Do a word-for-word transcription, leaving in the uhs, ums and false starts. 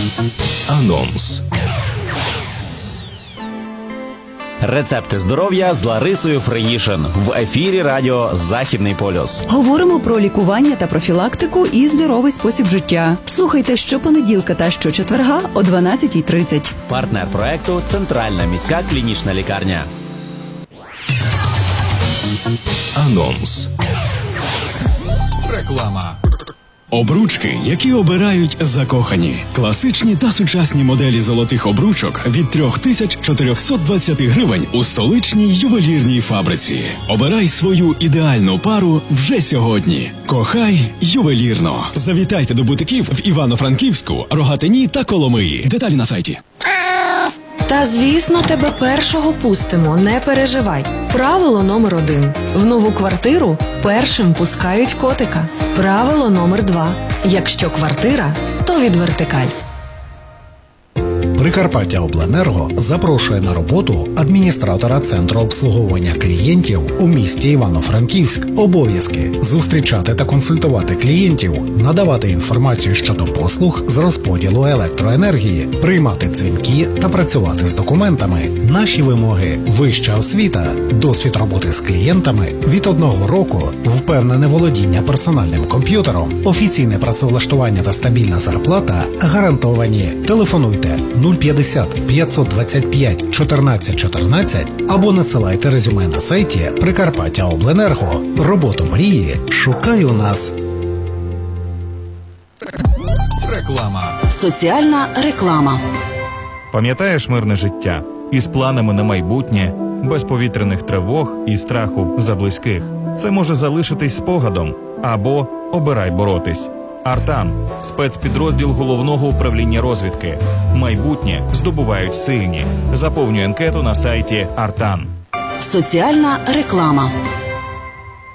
Анонс. Рецепти здоров'я з Ларисою Фриїшин в ефірі радіо «Західний полюс». Говоримо про лікування та профілактику і здоровий спосіб життя. Слухайте щопонеділка та щочетверга о дванадцятій тридцять. Партнер проекту – Центральна міська клінічна лікарня. Анонс. Реклама. Обручки, які обирають закохані. Класичні та сучасні моделі золотих обручок від три тисячі чотириста двадцять гривень у столичній ювелірній фабриці. Обирай свою ідеальну пару вже сьогодні. Кохай ювелірно. Завітайте до бутиків в Івано-Франківську, Рогатині та Коломиї. Деталі на сайті. Та, звісно, тебе першого пустимо, не переживай. Правило номер один. В нову квартиру першим пускають котика. Правило номер два. Якщо квартира, то від вертикаль. Прикарпаттяобленерго запрошує на роботу адміністратора Центру обслуговування клієнтів у місті Івано-Франківськ. Обов'язки – зустрічати та консультувати клієнтів, надавати інформацію щодо послуг з розподілу електроенергії, приймати дзвінки та працювати з документами. Наші вимоги – вища освіта, досвід роботи з клієнтами від одного року, впевнене володіння персональним комп'ютером, офіційне працевлаштування та стабільна зарплата гарантовані. Телефонуйте нуль п'ятдесят п'ятсот двадцять п'ять чотирнадцять чотирнадцять або надсилайте резюме на сайті Прикарпаттяобленерго. Роботу мрії шукай у нас. Реклама. Соціальна реклама. Пам'ятаєш мирне життя? Із планами на майбутнє, без повітряних тривог і страху за близьких. Це може залишитись спогадом. Або обирай боротись. Артан – спецпідрозділ Головного управління розвідки. Майбутнє здобувають сильні. Заповнюй анкету на сайті Артан. Соціальна реклама.